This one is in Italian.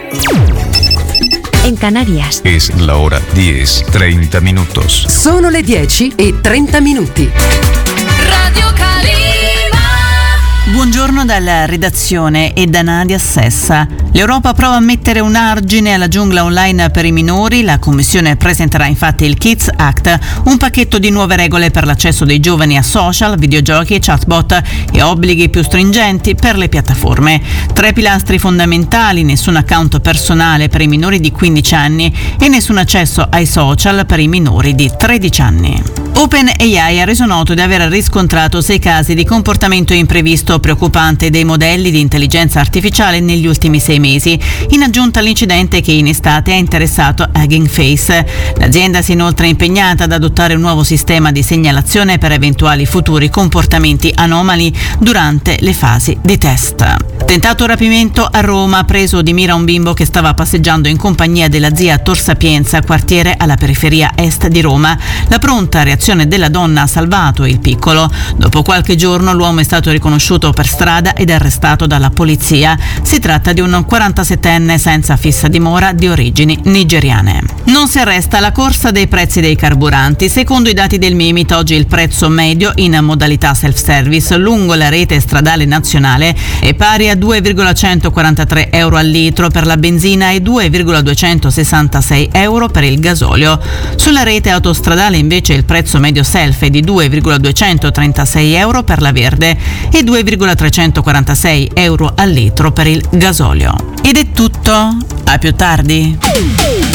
En Canarias. Es la hora 10:30 minutos. Sono le 10:30. Radio Calima. Buongiorno dalla redazione e da Nadia Sessa. L'Europa prova a mettere un argine alla giungla online per i minori. La Commissione presenterà infatti il Kids Act, un pacchetto di nuove regole per l'accesso dei giovani a social, videogiochi, chatbot e obblighi più stringenti per le piattaforme. 3 pilastri fondamentali: nessun account personale per i minori di 15 anni e nessun accesso ai social per i minori di 13 anni. OpenAI ha reso noto di aver riscontrato 6 casi di comportamento imprevisto preoccupante dei modelli di intelligenza artificiale negli ultimi 6 mesi, in aggiunta all'incidente che in estate ha interessato Hugging Face. L'azienda si è inoltre impegnata ad adottare un nuovo sistema di segnalazione per eventuali futuri comportamenti anomali durante le fasi di test. Tentato rapimento a Roma, preso di mira un bimbo che stava passeggiando in compagnia della zia a Tor Sapienza, quartiere alla periferia est di Roma. La pronta reazione della donna ha salvato il piccolo. Dopo qualche giorno l'uomo è stato riconosciuto per strada ed arrestato dalla polizia. Si tratta di un 47enne senza fissa dimora di origini nigeriane. Non si arresta la corsa dei prezzi dei carburanti. Secondo i dati del Mimit, oggi il prezzo medio in modalità self-service lungo la rete stradale nazionale è pari a 2,143 euro al litro per la benzina e 2,266 euro per il gasolio. Sulla rete autostradale invece il prezzo medio self è di 2,236 euro per la verde e 2,346 euro al litro per il gasolio. Ed è tutto, a più tardi.